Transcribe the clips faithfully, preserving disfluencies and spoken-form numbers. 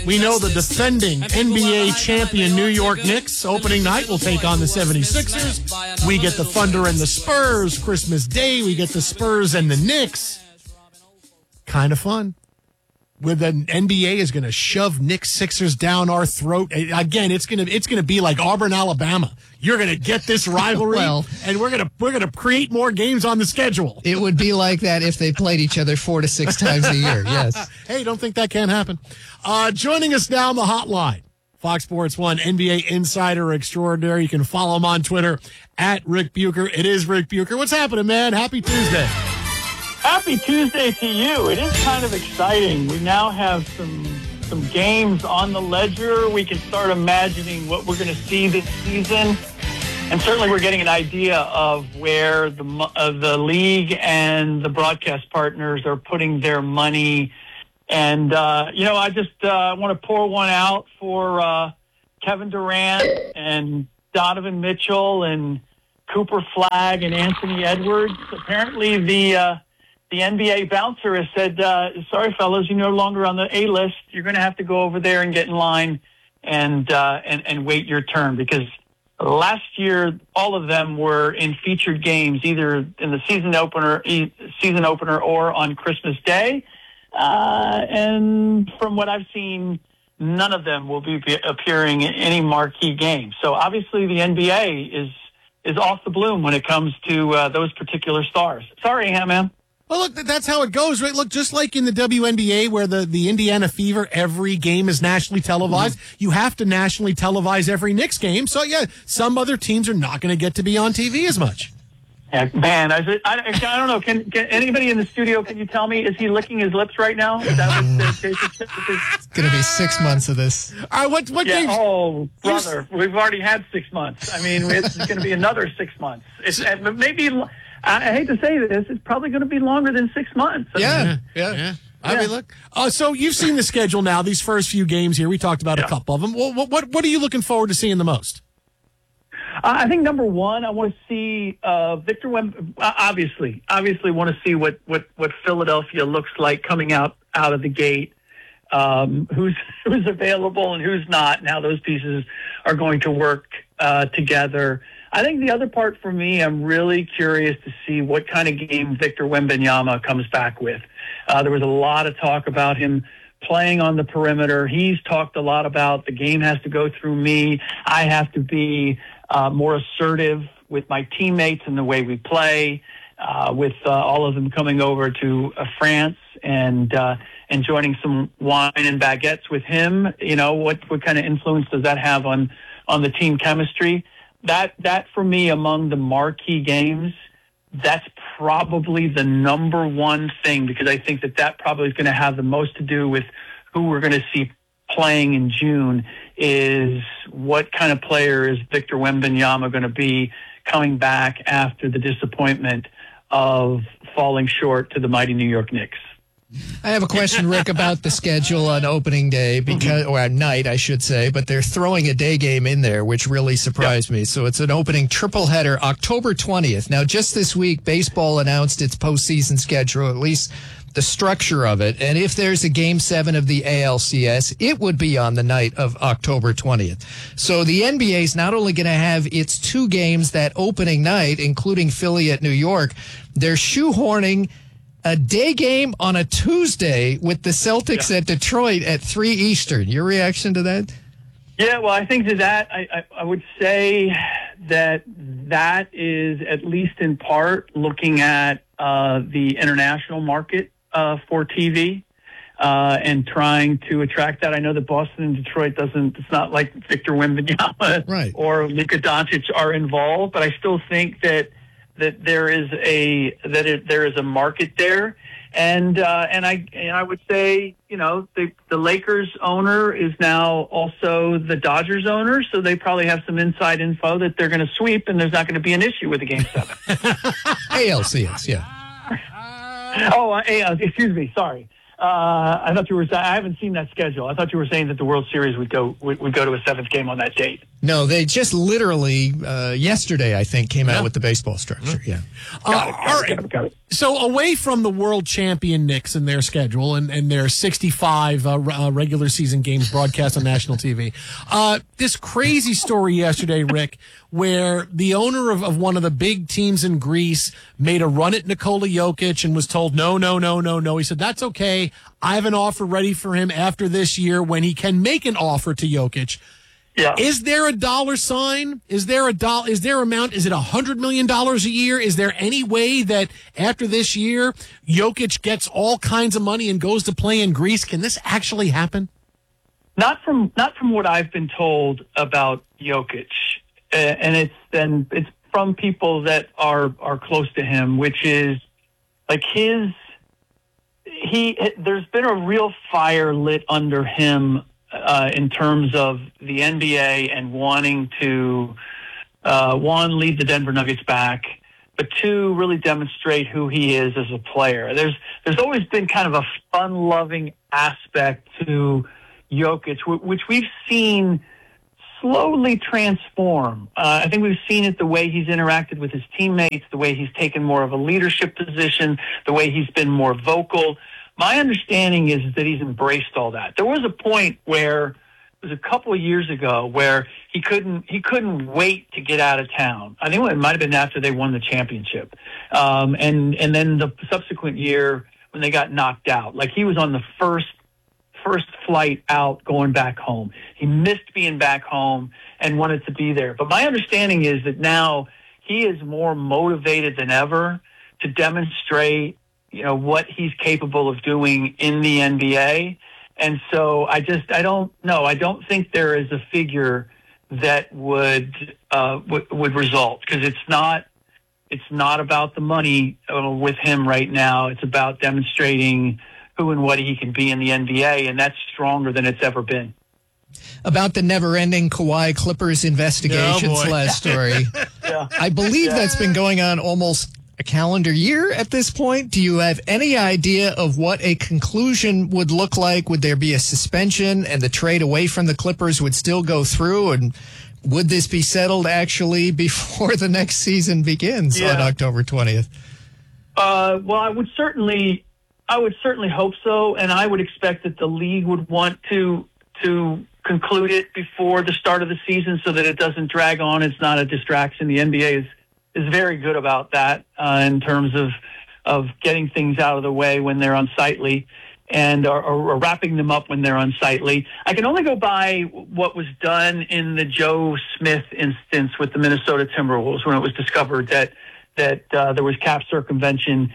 We know the defending N B A champion New York Knicks opening night will take on the seventy-sixers. We get the Thunder and the Spurs Christmas Day. We get the Spurs and the Knicks. Kind of fun. With the N B A is going to shove Knicks Sixers down our throat. Again, it's going to it's going to be like Auburn, Alabama. You're going to get this rivalry, well, and we're going to we're going to create more games on the schedule. It would be like that if they played each other four to six times a year. Yes. Hey, don't think that can't happen. Uh, joining us now on the hotline, Fox Sports One N B A insider extraordinaire. You can follow him on Twitter at Rick Bucher. It is Rick Bucher. What's happening, man? Happy Tuesday. Happy Tuesday to you. It is kind of exciting. We now have some some games on the ledger. We can start imagining what we're going to see this season. And certainly we're getting an idea of where the uh, the league and the broadcast partners are putting their money. And, uh, you know, I just uh, want to pour one out for uh, Kevin Durant and Donovan Mitchell and Cooper Flagg and Anthony Edwards. Apparently the... Uh, The N B A bouncer has said, uh, sorry, fellas, you're no longer on the A-list. You're going to have to go over there and get in line and, uh, and, and wait your turn, because last year, all of them were in featured games, either in the season opener, season opener or on Christmas Day. Uh, and from what I've seen, none of them will be appearing in any marquee game. So obviously the N B A is, is off the bloom when it comes to uh, those particular stars. Sorry, Ham-Man. Well, look, that's how it goes, right? Look, just like in the W N B A where the, the Indiana Fever, every game is nationally televised, mm-hmm. you have to nationally televise every Knicks game. So, yeah, some other teams are not going to get to be on T V as much. Yeah, man, I, I, I don't know. Can, can anybody in the studio, can you tell me, is he licking his lips right now? Is that what the, it's going to be six months of this. All right, what, what yeah, games? Oh, brother, we've already had six months. I mean, it's going to be another six months. It's maybe... I hate to say this, it's probably going to be longer than six months. I yeah, mean, yeah, yeah. I yeah. mean, look. Uh, so you've seen the schedule now, these first few games here. We talked about yeah. a couple of them. What, what, what are you looking forward to seeing the most? Uh, I think, number one, I want to see uh, Victor Wembanyama. Obviously, obviously want to see what, what, what Philadelphia looks like coming out, out of the gate. Um, who's, who's available and who's not, and how those pieces are going to work uh, together. I think the other part for me, I'm really curious to see what kind of game Victor Wembanyama comes back with. Uh, there was a lot of talk about him playing on the perimeter. He's talked a lot about the game has to go through me. I have to be uh, more assertive with my teammates in the way we play, uh, with uh, all of them coming over to uh, France and uh, and joining some wine and baguettes with him. You know, what, what kind of influence does that have on, on the team chemistry? That, that for me, among the marquee games, that's probably the number one thing, because I think that that probably is going to have the most to do with who we're going to see playing in June, is what kind of player is Victor Wembanyama going to be coming back after the disappointment of falling short to the mighty New York Knicks. I have a question, Rick, about the schedule on opening day, because or at night, I should say, but they're throwing a day game in there, which really surprised yep. me. So it's an opening triple header, October twentieth. Now, just this week, baseball announced its postseason schedule, at least the structure of it. And if there's a game seven of the A L C S, it would be on the night of October twentieth. So the N B A is not only going to have its two games that opening night, including Philly at New York, they're shoehorning a day game on a Tuesday with the Celtics yeah. at Detroit at three Eastern. Your reaction to that? Yeah, well, I think to that, I, I, I would say that that is, at least in part, looking at uh, the international market uh, for T V uh, and trying to attract that. I know that Boston and Detroit doesn't, it's not like Victor Wembanyama right. or Luka Doncic are involved, but I still think that that there is a that it, there is a market there, and uh, and I and I would say, you know, the the Lakers owner is now also the Dodgers owner, so they probably have some inside info that they're going to sweep, and there's not going to be an issue with the game seven. A L C S, yeah. oh, uh, uh, excuse me, sorry. Uh, I thought you were. I haven't seen that schedule. I thought you were saying that the World Series would go would, would go to a seventh game on that date. No, they just literally uh, yesterday, I think, came Yeah. out with the baseball structure. Yeah. Got it. Uh, Got all it, got it, got it. So away from the world champion Knicks and their schedule and, and their sixty-five uh, uh, regular season games broadcast on national T V, uh, this crazy story yesterday, Rick, where the owner of, of one of the big teams in Greece made a run at Nikola Jokic and was told, no, no, no, no, no. He said, that's okay. I have an offer ready for him after this year when he can make an offer to Jokic. Yeah. Is there a dollar sign? Is there a dollar? Is there amount? Is it a hundred million dollars a year? Is there any way that after this year, Jokic gets all kinds of money and goes to play in Greece? Can this actually happen? Not from not from what I've been told about Jokic, uh, and it's then it's from people that are are close to him, which is like his he. There's been a real fire lit under him uh, in terms of the N B A and wanting to uh, one lead the Denver Nuggets back, but two really demonstrate who he is as a player. There's there's always been kind of a fun-loving aspect to Jokic, which we've seen slowly transform. Uh, I think we've seen it the way he's interacted with his teammates, the way he's taken more of a leadership position, the way he's been more vocal. My understanding is that he's embraced all that. There was a point where it was a couple of years ago where he couldn't he couldn't wait to get out of town. I think it might have been after they won the championship, um, and and then the subsequent year when they got knocked out. Like he was on the first. first flight out going back home. He missed being back home and wanted to be there. But my understanding is that now he is more motivated than ever to demonstrate, you know, what he's capable of doing in the N B A. And so I just, I don't know. I don't think there is a figure that would, uh, w- would result because it's not, it's not about the money uh, with him right now. It's about demonstrating who and what he can be in the N B A, and that's stronger than it's ever been. About the never-ending Kawhi Clippers investigations Oh, last story. Yeah. I believe Yeah. that's been going on almost a calendar year at this point. Do you have any idea of what a conclusion would look like? Would there be a suspension and the trade away from the Clippers would still go through? And would this be settled actually before the next season begins Yeah. on October twentieth? Uh, well, I would certainly, I would certainly hope so, and I would expect that the league would want to to conclude it before the start of the season so that it doesn't drag on. It's not a distraction. The N B A is is very good about that uh, in terms of of getting things out of the way when they're unsightly and or, or wrapping them up when they're unsightly. I can only go by what was done in the Joe Smith instance with the Minnesota Timberwolves when it was discovered that that uh, there was cap circumvention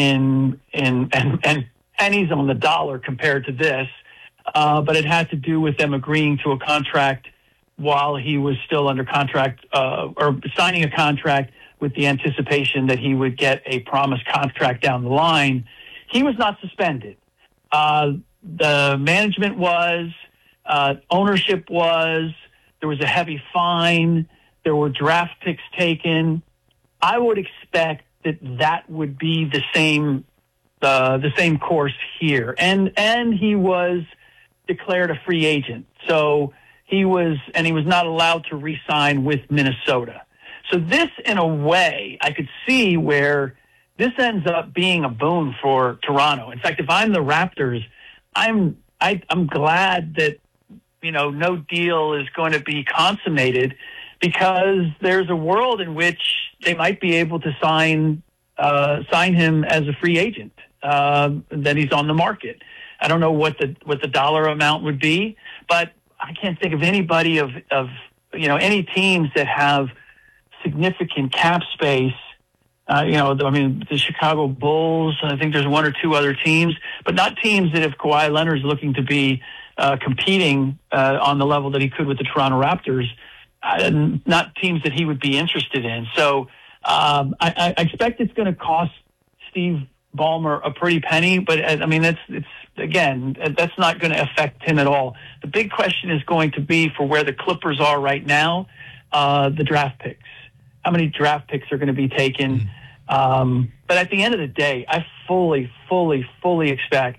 in in and, and pennies on the dollar compared to this, uh, but it had to do with them agreeing to a contract while he was still under contract uh, or signing a contract with the anticipation that he would get a promised contract down the line. He was not suspended. Uh, the management was, uh, ownership was, there was a heavy fine, there were draft picks taken. I would expect that that would be the same, uh, the same course here. And, and he was declared a free agent. So he was, and he was not allowed to re-sign with Minnesota. So this, in a way, I could see where this ends up being a boon for Toronto. In fact, if I'm the Raptors, I'm, I, I'm glad that, you know, no deal is going to be consummated because there's a world in which they might be able to sign uh, sign him as a free agent. Uh, that he's on the market. I don't know what the what the dollar amount would be, but I can't think of anybody of of you know any teams that have significant cap space. Uh, you know, I mean, the Chicago Bulls. I think there's one or two other teams, but not teams that if Kawhi Leonard's looking to be uh, competing uh, on the level that he could with the Toronto Raptors. Uh, not teams that he would be interested in. So um, I, I expect it's going to cost Steve Ballmer a pretty penny, but uh, I mean, that's it's again, that's not going to affect him at all. The big question is going to be for where the Clippers are right now, uh, the draft picks. How many draft picks are going to be taken? Um, but at the end of the day, I fully, fully, fully expect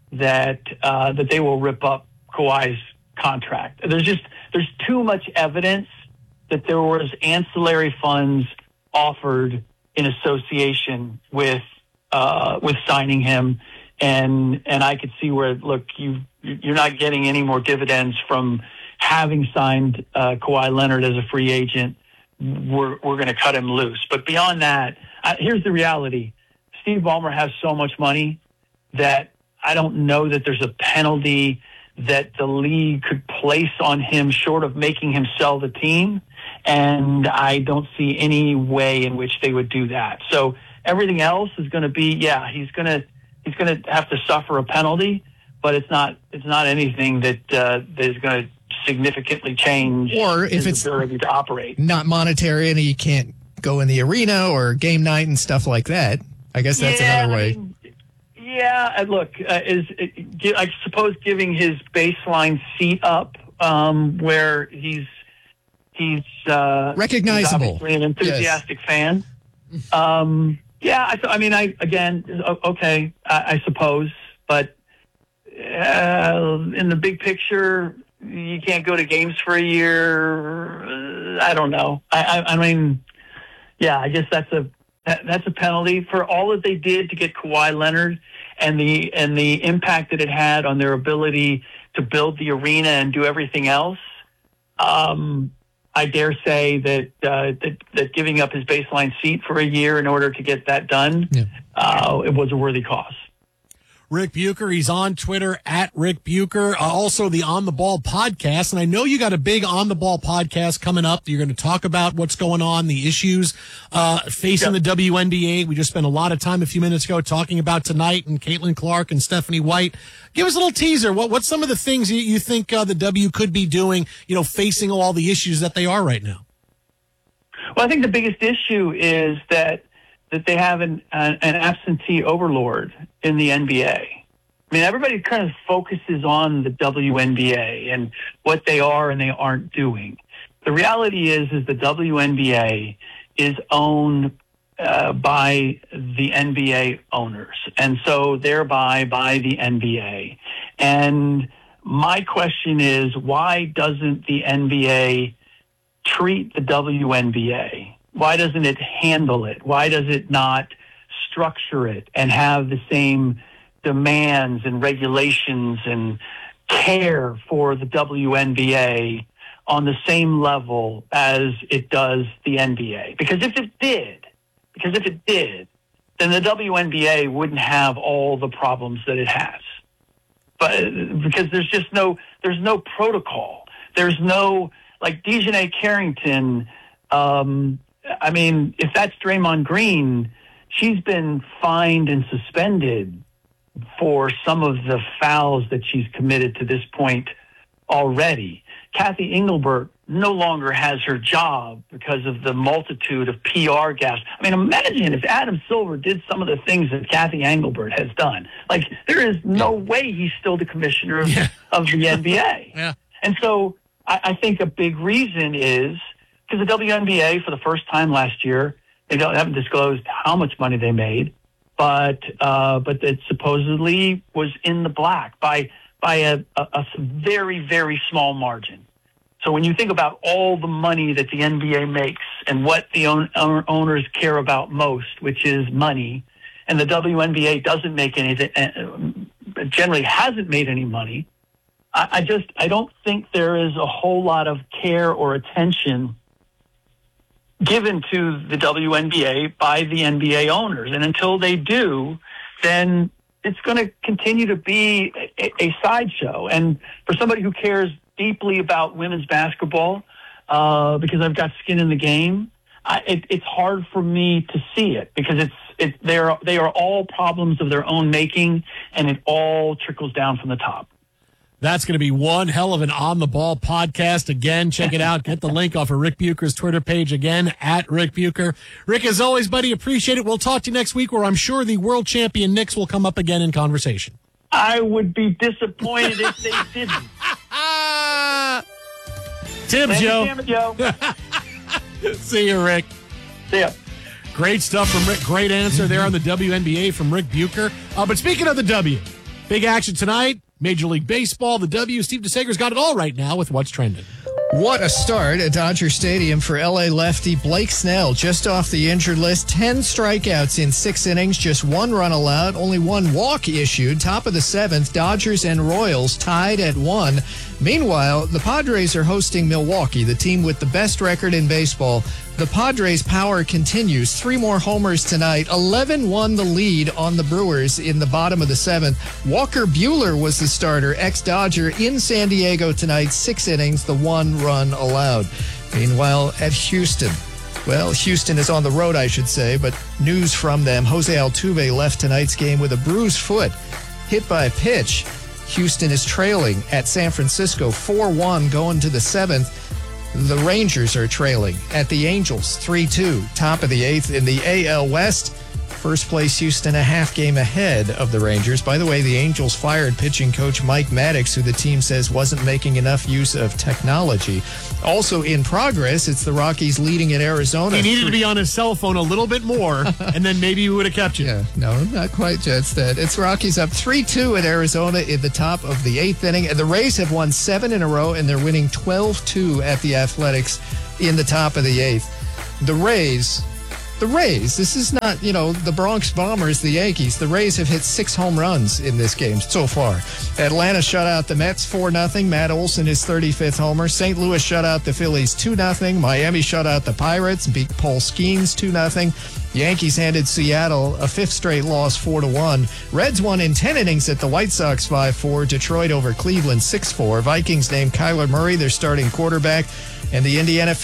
that uh, that they will rip up Kawhi's contract. There's just there's too much evidence that there was ancillary funds offered in association with uh, with signing him, and and I could see where look you you're not getting any more dividends from having signed uh, Kawhi Leonard as a free agent. We're we're going to cut him loose. But beyond that, uh, here's the reality: Steve Ballmer has so much money that I don't know that there's a penalty that the league could place on him short of making him sell the team. And I don't see any way in which they would do that. So everything else is going to be, yeah, he's going to, he's going to have to suffer a penalty, but it's not, it's not anything that, uh, that is going to significantly change or if his it's ability to operate. Not monetary and he can't go in the arena or game night and stuff like that. I guess that's yeah, another way. I mean, yeah. And look, uh, is, uh, I suppose giving his baseline seat up, um, where he's, He's uh, recognizable. He's obviously an enthusiastic yes. fan. Um, yeah, I, I mean, I again, okay, I, I suppose, but uh, in the big picture, you can't go to games for a year. I don't know. I, I, I mean, yeah, I guess that's a that, that's a penalty for all that they did to get Kawhi Leonard and the and the impact that it had on their ability to build the arena and do everything else. Um, I dare say that, uh, that that giving up his baseline seat for a year in order to get that done, yeah. uh, it was a worthy cause. Rick Bucher, he's on Twitter at Rick Bucher, uh, also the On the Ball podcast. And I know you got a big On the Ball podcast coming up. You're going to talk about what's going on, the issues uh, facing yep. the W N B A. We just spent a lot of time a few minutes ago talking about tonight and Caitlin Clark and Stephanie White. Give us a little teaser. What, what's some of the things you, you think uh, the W could be doing, you know, facing all the issues that they are right now? Well, I think the biggest issue is that that they have an, an, an absentee overlord in the N B A. I mean, everybody kind of focuses on the W N B A and what they are and they aren't doing. The reality is, is the W N B A is owned uh, by the N B A owners, and so thereby by the N B A. And my question is, why doesn't the N B A treat the W N B A? Why doesn't it handle it? Why does it not structure it and have the same demands and regulations and care for the W N B A on the same level as it does the N B A? Because if it did, because if it did, then the W N B A wouldn't have all the problems that it has. But because there's just no, there's no protocol. There's no, like Dejanay Carrington, um, I mean, if that's Draymond Green, she's been fined and suspended for some of the fouls that she's committed to this point already. Kathy Engelbert no longer has her job because of the multitude of P R gaps. I mean, imagine if Adam Silver did some of the things that Kathy Engelbert has done. Like, there is no way he's still the commissioner of, yeah. of the N B A. Yeah. And so I, I think a big reason is because the W N B A, for the first time last year, they don't haven't disclosed how much money they made, but uh, but it supposedly was in the black by by a, a, a very, very small margin. So when you think about all the money that the N B A makes and what the own, owners care about most, which is money, and the W N B A doesn't make anything, uh, generally hasn't made any money, I, I just I don't think there is a whole lot of care or attention given to the W N B A by the N B A owners. And until they do, then it's going to continue to be a, a sideshow. And for somebody who cares deeply about women's basketball, uh, because I've got skin in the game, I, it, it's hard for me to see it because it's it, they're, they are all problems of their own making, and it all trickles down from the top. That's going to be one hell of an On the Ball podcast. Again, check it out. Get the link off of Rick Bucher's Twitter page again, at Rick Bucher. Rick, as always, buddy, appreciate it. We'll talk to you next week where I'm sure the world champion Knicks will come up again in conversation. I would be disappointed if they didn't. Tibbs, Joe. Damn it, Joe. See you, Rick. See ya. Great stuff from Rick. Great answer there on the W N B A from Rick Bucher. Uh, but speaking of the W, Big action tonight. Major League Baseball, the W. Steve DeSager's got it all right now with what's trending. What a start at Dodger Stadium for L A lefty Blake Snell, just off the injured list. ten strikeouts in six innings, just one run allowed, only one walk issued. Top of the seventh, Dodgers and Royals tied at one. Meanwhile, the Padres are hosting Milwaukee, the team with the best record in baseball. The Padres' power continues. Three more homers tonight. eleven one the lead on the Brewers in the bottom of the seventh. Walker Buehler was the starter, ex-Dodger, in San Diego tonight. Six innings, the one run allowed. Meanwhile, at Houston, well, Houston is on the road, I should say, but news from them. Jose Altuve left tonight's game with a bruised foot, hit by a pitch. Houston is trailing at San Francisco four one going to the seventh. The Rangers are trailing at the Angels three two. Top of the eighth in the A L West. First place Houston a half game ahead of the Rangers. By the way, the Angels fired pitching coach Mike Maddox, who the team says wasn't making enough use of technology. Also in progress, it's the Rockies leading at Arizona. He needed to be on his cell phone a little bit more, and then maybe he would have kept you. Yeah, no, not quite just that. It's Rockies up three two at Arizona in the top of the eighth inning. And the Rays have won seven in a row, and they're winning twelve two at the Athletics in the top of the eighth. The Rays... The Rays, this is not, you know, the Bronx Bombers, the Yankees. The Rays have hit six home runs in this game so far. Atlanta shut out the Mets four nothing. Matt Olson, his thirty-fifth homer. Saint Louis shut out the Phillies two nothing. Miami shut out the Pirates, beat Paul Skeens two nothing. Yankees handed Seattle a fifth straight loss four to one. Reds won in ten innings at the White Sox five four. Detroit over Cleveland six four. Vikings named Kyler Murray their starting quarterback. And the Indiana